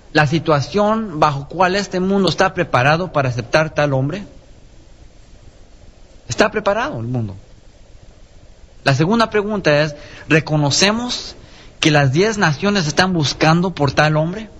la situación bajo cual este mundo está preparado para aceptar tal hombre? ¿Está preparado el mundo? La segunda pregunta es, ¿reconocemos que las 10 naciones están buscando por tal hombre?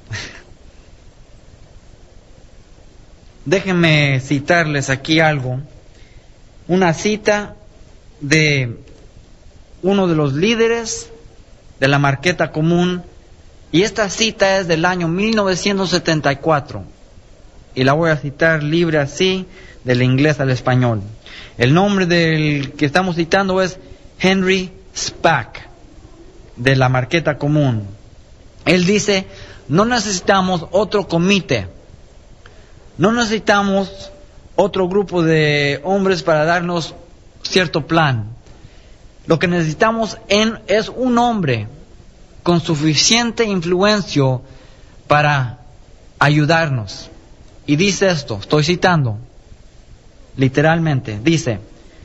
Déjenme citarles aquí algo. Una cita de uno de los líderes de la Marqueta Común, y esta cita es del año 1974, y la voy a citar libre así, del inglés al español. El nombre del que estamos citando es Henry Spack, de la Marqueta Común. Él dice, no necesitamos otro comité, no necesitamos otro grupo de hombres para darnos cierto plan. Lo que necesitamos es un hombre con suficiente influencia para ayudarnos. Y dice esto, estoy citando literalmente, dice,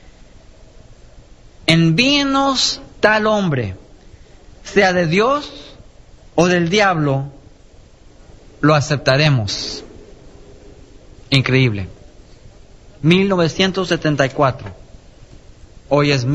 envíenos tal hombre, sea de Dios o del diablo, lo aceptaremos. Increíble. 1974. Hoy es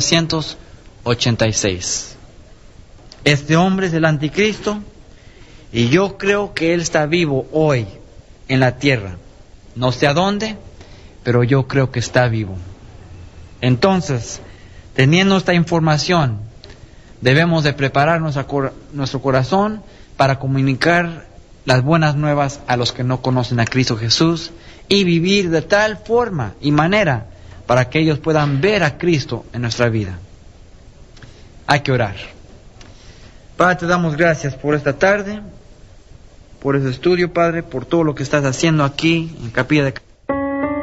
1986. Este hombre es el anticristo y yo creo que él está vivo hoy en la tierra. No sé a dónde, pero yo creo que está vivo. Entonces, teniendo esta información, debemos de preparar nuestro corazón para comunicar las buenas nuevas a los que no conocen a Cristo Jesús y vivir de tal forma y manera para que ellos puedan ver a Cristo en nuestra vida. Hay que orar. Padre, te damos gracias por esta tarde, por este estudio, Padre, por todo lo que estás haciendo aquí en Capilla de